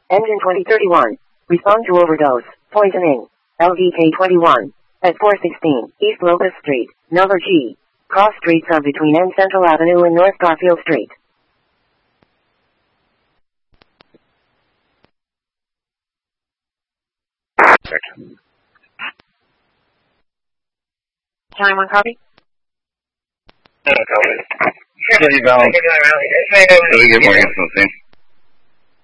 Engine 2031. Respond to overdose. Poisoning. LDK 21. At 416 East Locust Street, number G. Cross streets are between N Central Avenue and North Garfield Street. Time on copy? Copy. Yeah, you balance. So we get more information.